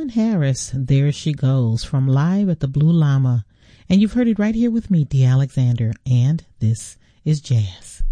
Alan Harris, There She Goes, from Live at the Blue Llama. And you've heard it right here with me, Dee Alexander, and this is Jazz.